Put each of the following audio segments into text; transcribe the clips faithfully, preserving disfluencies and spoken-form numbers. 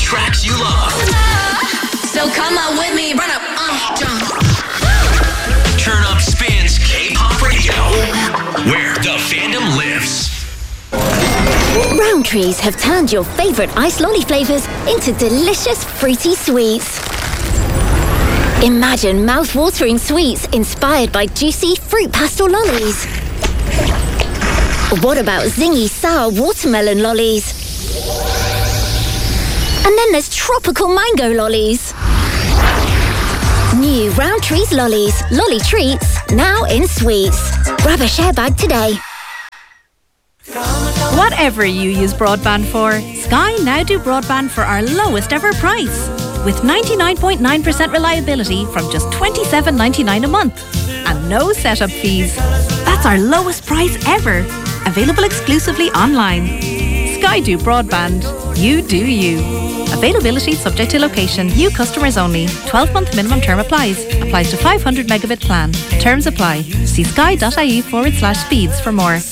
tracks you love. So come on with me, run up, uh, jump. Turn up Spins K-pop radio, where the fandom lives. Rowntrees have turned your favourite ice lolly flavours into delicious fruity sweets. Imagine mouth-watering sweets inspired by juicy fruit pastel lollies. What about zingy sour watermelon lollies? And then there's tropical mango lollies. New Rowntrees lollies, lolly treats, now in sweets. Grab a share bag today. Whatever you use broadband for, Sky now do broadband for our lowest ever price. With ninety-nine point nine percent reliability from just twenty-seven ninety-nine a month. And no setup fees. That's our lowest price ever. Available exclusively online. Sky do broadband. You do you. Availability subject to location. New customers only. twelve month minimum term applies. Applies to five hundred megabit plan. Terms apply. See sky.ie forward slash speeds for more.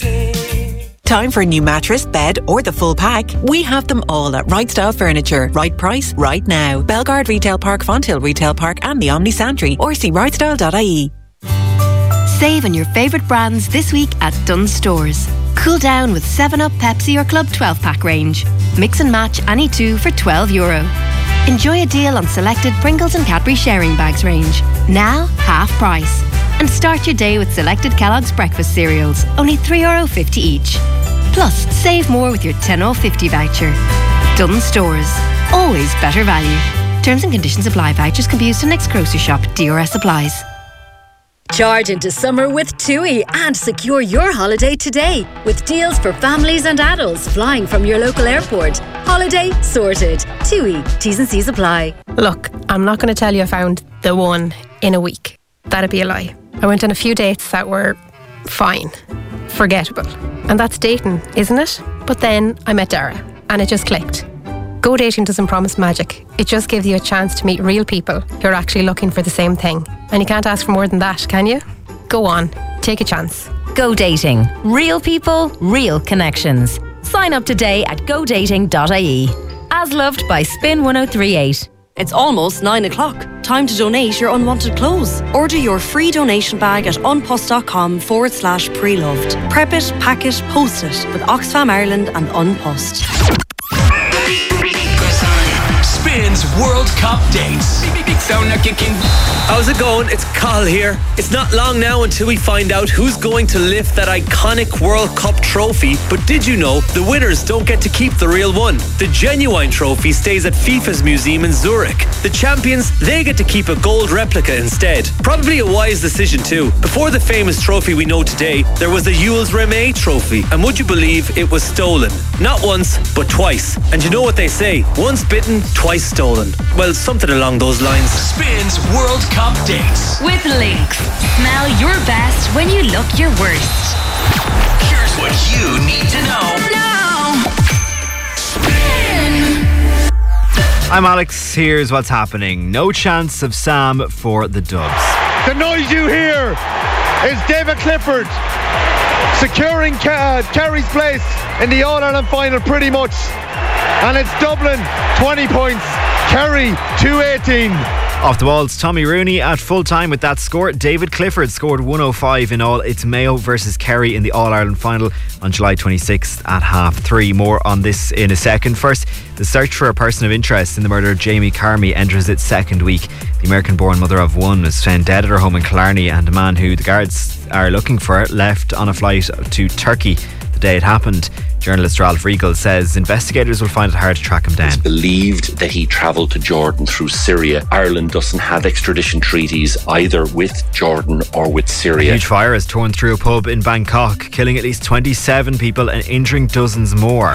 Time for a new mattress, bed or the full pack? We have them all at Right Style Furniture. Right price, right now. Belgard Retail Park, Fonthill Retail Park and the Omni Santry, or see right style dot I E. Save on your favourite brands this week at Dunnes Stores. Cool down with seven up, Pepsi or Club twelve pack range. Mix and match any two for twelve euro. Enjoy a deal on selected Pringles and Cadbury sharing bags range. Now, half price. And start your day with selected Kellogg's breakfast cereals, only three euro fifty each. Plus, save more with your ten off fifty voucher. Dunnes Stores. Always better value. Terms and conditions apply. Vouchers can be used in next grocery shop. D R S applies. Charge into summer with TUI and secure your holiday today with deals for families and adults flying from your local airport. Holiday sorted. TUI. T's and C's apply. Look, I'm not going to tell you I found the one in a week. That'd be a lie. I went on a few dates that were fine, forgettable. And that's dating, isn't it? But then I met Dara and it just clicked. Go Dating doesn't promise magic. It just gives you a chance to meet real people who are actually looking for the same thing. And you can't ask for more than that, can you? Go on, take a chance. Go Dating. Real people, real connections. Sign up today at go dating dot I E. As loved by Spin one oh three eight. It's almost nine o'clock. Time to donate your unwanted clothes. Order your free donation bag at unpost.com forward slash pre-loved. Prep it, pack it, post it with Oxfam Ireland and Unpost. Spins World Cup dates. How's it going? It's Carl here. It's not long now until we find out who's going to lift that iconic World Cup trophy. But did you know the winners don't get to keep the real one? The genuine trophy stays at FIFA's museum in Zurich. The champions, they get to keep a gold replica instead. Probably a wise decision too. Before the famous trophy we know today, there was the Jules Rimet trophy. And would you believe it was stolen? Not once, but twice. And you know what they say? Once bitten, twice stolen. Well, something along those lines. Spins World Cup dates. With Lynx. Smell your best when you look your worst. Here's what you need to know. Now. Spin. I'm Alex. Here's what's happening. No chance of Sam for the Dubs. The noise you hear is David Clifford securing uh, Kerry's place in the All-Ireland final pretty much. And it's Dublin twenty points, Kerry two eighteen. Off the balls, Tommy Rooney at full time with that score. David Clifford scored one oh five in all. It's Mayo versus Kerry in the All-Ireland final on July twenty-sixth at half three. More on this in a second. First, the search for a person of interest in the murder of Jamie Carmy enters its second week. The American-born mother of one was found dead at her home in Killarney, and a man who the guards are looking for left on a flight to Turkey the day it happened. Journalist Ralph Riegel says investigators will find it hard to track him down. It's believed that he travelled to Jordan through Syria. Ireland doesn't have extradition treaties either with Jordan or with Syria. A huge fire has torn through a pub in Bangkok, killing at least twenty-seven people and injuring dozens more.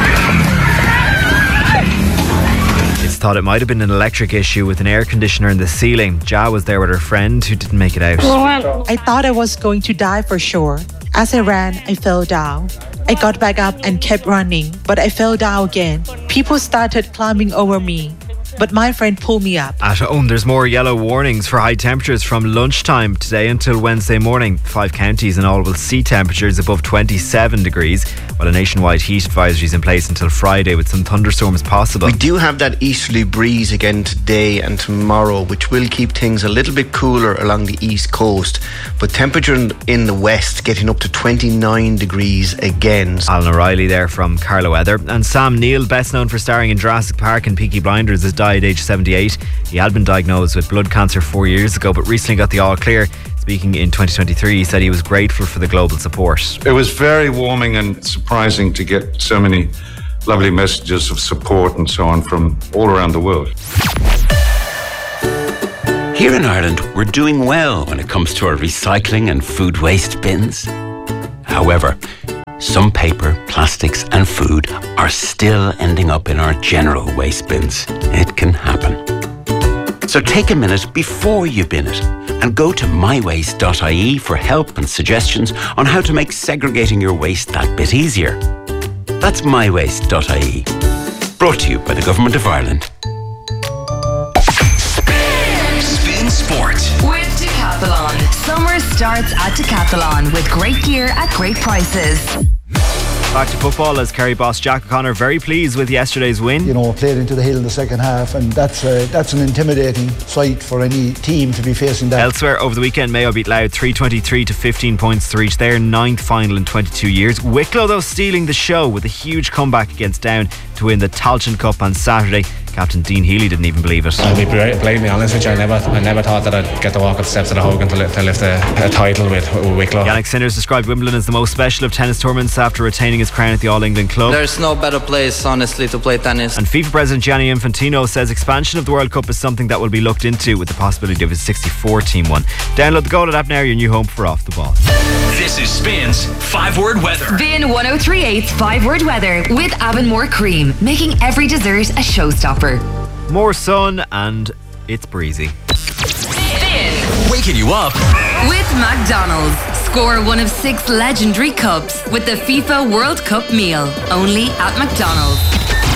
It's thought it might have been an electric issue with an air conditioner in the ceiling. Ja was there with her friend who didn't make it out. I thought I was going to die for sure. As I ran, I fell down. I got back up and kept running, but I fell down again. People started climbing over me, but my friend pulled me up. At home, there's more yellow warnings for high temperatures from lunchtime today until Wednesday morning. Five counties in all will see temperatures above twenty-seven degrees. while a nationwide heat advisory is in place until Friday with some thunderstorms possible. We do have that easterly breeze again today and tomorrow, which will keep things a little bit cooler along the east coast, but temperature in, in the west getting up to twenty-nine degrees again. Alan O'Reilly there from Carlo Weather. And Sam Neill, best known for starring in Jurassic Park and Peaky Blinders, has died aged seventy-eight. He had been diagnosed with blood cancer four years ago, but recently got the all clear. Speaking in twenty twenty-three, he said he was grateful for the global support. It was very warming and surprising to get so many lovely messages of support and so on from all around the world. Here in Ireland, we're doing well when it comes to our recycling and food waste bins. However, some paper, plastics and food are still ending up in our general waste bins. It can happen. So take a minute before you bin it and go to my waste dot I E for help and suggestions on how to make segregating your waste that bit easier. That's my waste dot I E. Brought to you by the Government of Ireland. Spin Sport with Decathlon. Summer starts at Decathlon with great gear at great prices. Back to football as Kerry boss Jack O'Connor very pleased with yesterday's win. You know, played into the hill in the second half, and that's a, that's an intimidating sight for any team to be facing that. Elsewhere over the weekend, Mayo beat Louth three twenty-three to fifteen points to reach their ninth final in twenty-two years. Wicklow though stealing the show with a huge comeback against Down to win the Tailteann Cup on Saturday. Captain Dean Healy didn't even believe it. I'll be blatantly honest with you, I never, I never thought that I'd get to walk up the steps of the Hogan to lift, to lift a, a title with, with Wicklow. Yannick Sinners described Wimbledon as the most special of tennis tournaments after retaining his crown at the All England Club. There's no better place, honestly, to play tennis. And FIFA President Gianni Infantino says expansion of the World Cup is something that will be looked into with the possibility of a sixty-four team one. Download the Go app now, your new home for Off the Ball. This is Spin's five word weather. Spin one oh three point eight's five word weather with Avonmore Cream, making every dessert a showstopper. More sun and it's breezy. Spin. Waking you up With McDonald's. Score one of six legendary cups with the FIFA World Cup meal. Only at McDonald's.